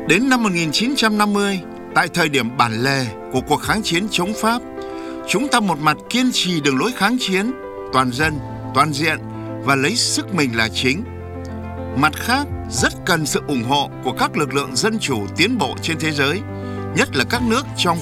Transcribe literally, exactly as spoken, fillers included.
Đến năm một nghìn chín trăm năm mươi, tại thời điểm bản lề của cuộc kháng chiến chống Pháp, chúng ta một mặt kiên trì đường lối kháng chiến, toàn dân, toàn diện và lấy sức mình là chính. Mặt khác, rất cần sự ủng hộ của các lực lượng dân chủ tiến bộ trên thế giới, nhất là các nước trong